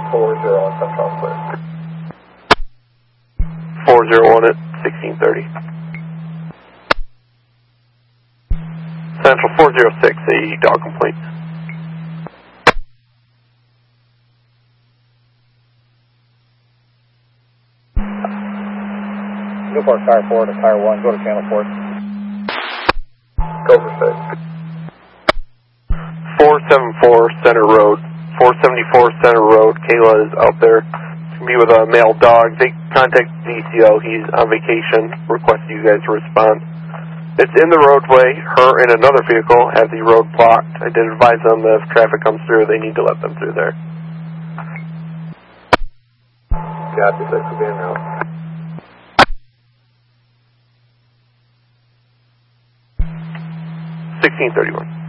40 on Central Clear. 401 at 1630. Central 406, a dog complaint. Newport Tire 4 to Tire 1, go to Channel 4. Go for 6. 474 Center Road. 474 Center Road. Kayla is out there to be with a male dog. They contact DCO. He's on vacation. Request you guys to respond. It's in the roadway. Her and another vehicle have the road blocked. I did advise them that if traffic comes through, they need to let them through there. Copy, 6 will be in route. 1631.